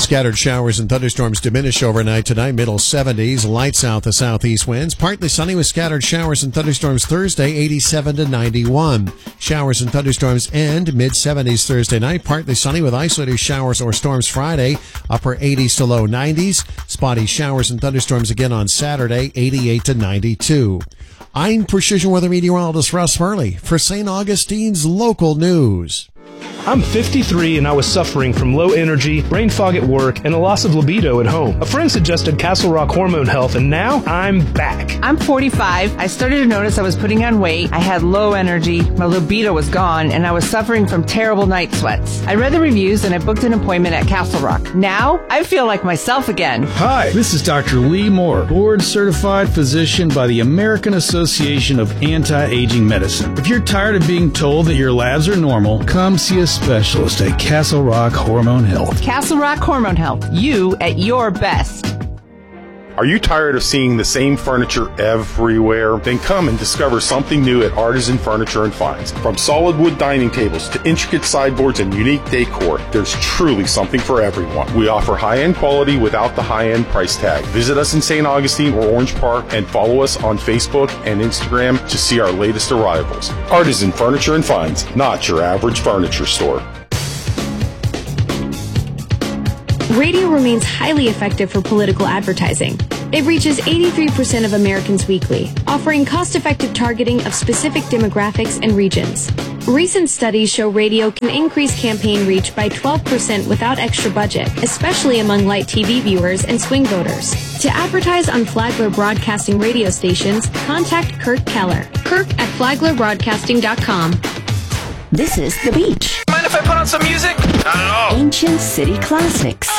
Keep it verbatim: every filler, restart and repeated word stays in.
Scattered showers and thunderstorms diminish overnight tonight, middle seventies, light south to southeast winds. Partly sunny with scattered showers and thunderstorms Thursday, eighty-seven to ninety-one. Showers and thunderstorms end mid seventies Thursday night, partly sunny with isolated showers or storms Friday, upper eighties to low nineties. Spotty showers and thunderstorms again on Saturday, eighty-eight to ninety-two. I'm Precision Weather Meteorologist Russ Murley for Saint Augustine's Local News. I'm fifty-three and I was suffering from low energy, brain fog at work, and a loss of libido at home. A friend suggested Castle Rock Hormone Health, and now I'm back. I'm forty-five. I started to notice I was putting on weight. I had low energy, my libido was gone, and I was suffering from terrible night sweats. I read the reviews and I booked an appointment at Castle Rock. Now I feel like myself again. Hi, this is Doctor Lee Moore, board-certified physician by the American Association of Anti-Aging Medicine. If you're tired of being told that your labs are normal, come see a specialist at Castle Rock Hormone Health. Castle Rock Hormone Health. You at your best. Are you tired of seeing the same furniture everywhere? Then come and discover something new at Artisan Furniture and Finds. From solid wood dining tables to intricate sideboards and unique decor, there's truly something for everyone. We offer high-end quality without the high-end price tag. Visit us in Saint Augustine or Orange Park and follow us on Facebook and Instagram to see our latest arrivals. Artisan Furniture and Finds, not your average furniture store. Radio remains highly effective for political advertising. It reaches eighty-three percent of Americans weekly, offering cost-effective targeting of specific demographics and regions. Recent studies show radio can increase campaign reach by twelve percent without extra budget, especially among light T V viewers and swing voters. To advertise on Flagler Broadcasting radio stations, contact Kirk Keller. Kirk at flagler broadcasting dot com. This is The Beach. Mind if I put on some music? Not at all. Ancient City Classics.